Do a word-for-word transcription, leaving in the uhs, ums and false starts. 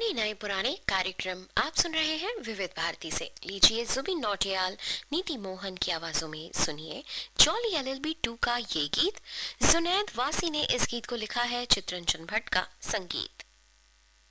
कोई नए पुराने कार्यक्रम आप सुन रहे हैं विविध भारती से। लीजिए जुबिन नौटियाल, नीति मोहन की आवाजों में सुनिए जॉली एलएलबी टू का ये गीत। जुनैद वासी ने इस गीत को लिखा है, चित्रंजन भट्ट का संगीत।